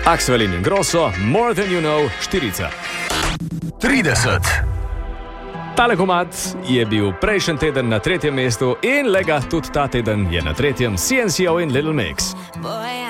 Axwell in Ingrosso, More Than You Know, 4. 30. Tale komad je bil prejšnji teden na 3. mestu in lega tudi ta teden je na 3. CNCO in Little Mix.